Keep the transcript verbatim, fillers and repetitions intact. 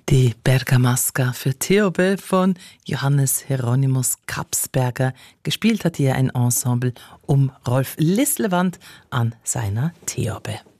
Die Bergamasca für Theobe von Johannes Hieronymus Kapsberger. Gespielt hat hier ein Ensemble um Rolf Lislewand an seiner Theobe.